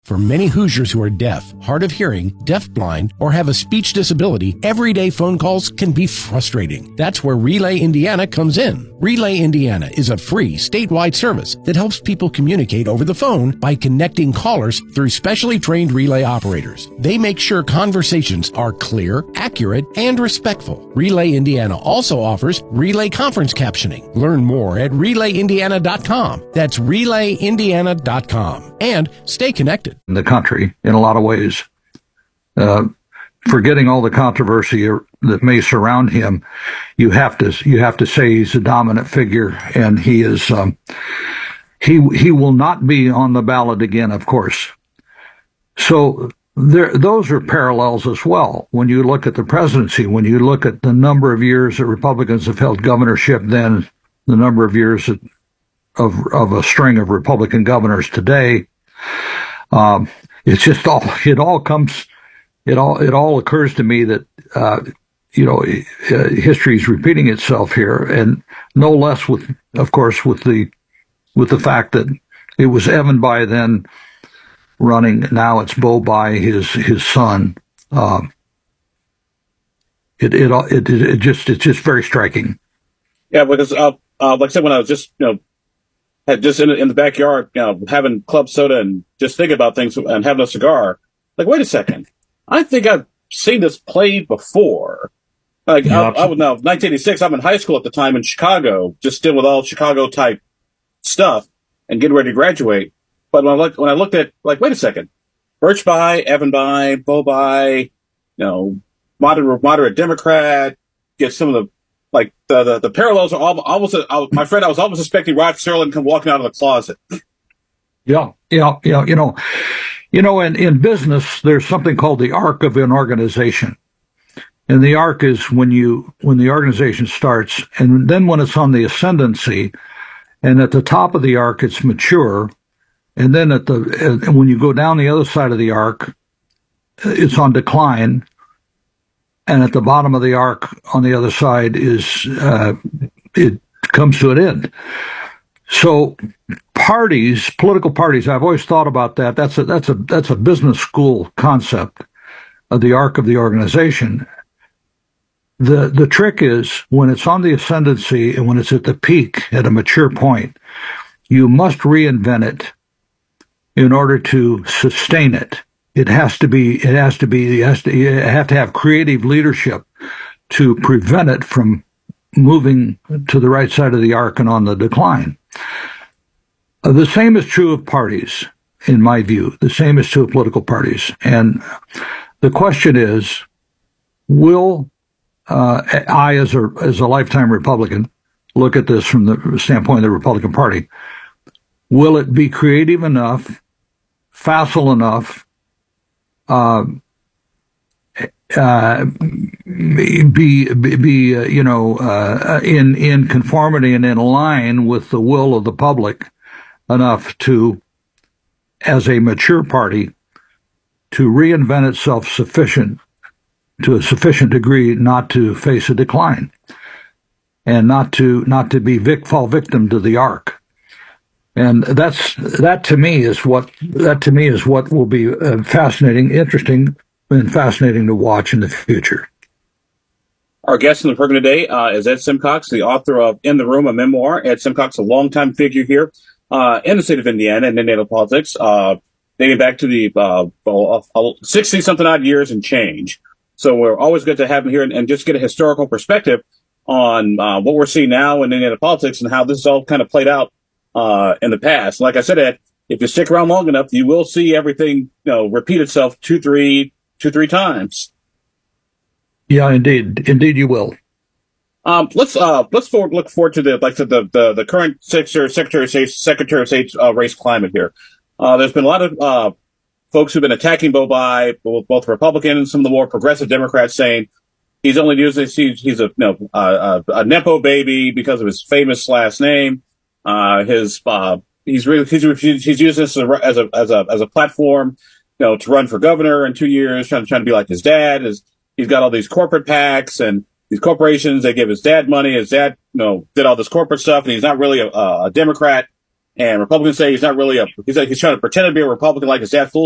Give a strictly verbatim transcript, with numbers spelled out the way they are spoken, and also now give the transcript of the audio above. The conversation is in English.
For many Hoosiers who are deaf, hard of hearing, deafblind, or have a speech disability, everyday phone calls can be frustrating. That's where Relay Indiana comes in. Relay Indiana is a free statewide service that helps people communicate over the phone by connecting callers through specially trained relay operators. They make sure conversations are clear, accurate, and respectful. Relay Indiana also offers relay conference captioning. Learn more at relay indiana dot com. That's relay indiana dot com. And stay connected. In the country, in a lot of ways, uh, forgetting all the controversy that may surround him, you have to you have to say he's a dominant figure, and he is um, he he will not be on the ballot again, of course. So there, those are parallels as well. When you look at the presidency, when you look at the number of years that Republicans have held governorship, then the number of years that, of of a string of Republican governors today. Um, it's just all, it all comes, it all, it all occurs to me that, uh, you know, uh, history is repeating itself here, and no less with, of course, with the, with the fact that it was Evan Bayh then running. Now it's Beau Bayh, his, his son. Um, it, it, it, it just, it's just very striking. Yeah, because, uh, uh, like I said, when I was just, you know, had just in, in the backyard, you know, having club soda and just thinking about things and having a cigar. Like, wait a second. I think I've seen this played before. Like, yeah, I, I was now nineteen eighty-six. I'm in high school at the time in Chicago, just dealing with all Chicago type stuff and getting ready to graduate. But when I looked, when I looked at, like, wait a second, Birch Bayh, Evan Bayh, Beau Bayh, you know, moderate, moderate Democrat, get some of the, like, the, the, the parallels are almost, almost I, my friend, I was almost expecting Rod Serling to come walking out of the closet. Yeah, yeah, yeah. You know, you know, in, in business, there's something called the arc of an organization. And the arc is when you, when the organization starts, and then when it's on the ascendancy, and at the top of the arc, it's mature. And then at the, and when you go down the other side of the arc, it's on decline. And at the bottom of the arc on the other side is, uh, it comes to an end. So parties, political parties, I've always thought about that. That's a, that's a, that's a business school concept of the arc of the organization. The, the trick is when it's on the ascendancy and when it's at the peak at a mature point, you must reinvent it in order to sustain it. It has to be, it has to be, it has to, you have to have creative leadership to prevent it from moving to the right side of the arc and on the decline. Uh, the same is true of parties, in my view. The same is true of political parties. And the question is, will uh, I, as a, as a lifetime Republican, look at this from the standpoint of the Republican Party? Will it be creative enough, facile enough, Uh, uh, be, be, be uh, you know, uh, in, in conformity and in line with the will of the public enough to, as a mature party, to reinvent itself sufficient, to a sufficient degree not to face a decline and not to, not to be vic, fall victim to the arc. And that's, that to me is what, that to me is what will be uh, fascinating, interesting, and fascinating to watch in the future. Our guest in the program today uh, is Ed Simcox, the author of In the Room, a memoir. Ed Simcox, a longtime figure here uh, in the state of Indiana and Indiana politics, uh, dating back to the uh, sixty-something odd years and change. So we're always good to have him here and, and just get a historical perspective on uh, what we're seeing now in Indiana politics and how this has all kind of played out Uh, in the past. Like I said, Ed, if you stick around long enough, you will see everything, you know, repeat itself two, three, two, three times. Yeah, indeed, indeed, you will. Um, let's uh, let's forward, look forward to the like to the the, the current Secretary Secretary of State, Secretary of State's uh, race climate here. Uh, there's been a lot of uh, folks who've been attacking Beau Bayh, both Republican and some of the more progressive Democrats, saying he's only using he's, he's a you know uh, a, a nepo baby because of his famous last name. Uh, his, uh, he's really, he's, he's using this as a, as a, as a, as a platform, you know, to run for governor in two years, trying to, trying to be like his dad. His, he's got all these corporate PACs and these corporations. They give his dad money. His dad, you know, did all this corporate stuff, and he's not really a, a Democrat. And Republicans say he's not really a, he's like, he's trying to pretend to be a Republican like his dad. Full